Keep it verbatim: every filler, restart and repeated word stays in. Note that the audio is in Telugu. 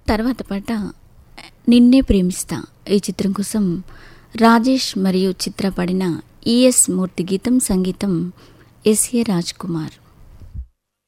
తర్వాత పాట నిన్నే ప్రేమిస్తా. ఈ చిత్రం కోసం రాజేష్ మరియు చిత్ర పాడిన ఈఎస్ మూర్తి గీతం, సంగీతం ఎస్ఏ రాజ్ కుమార్.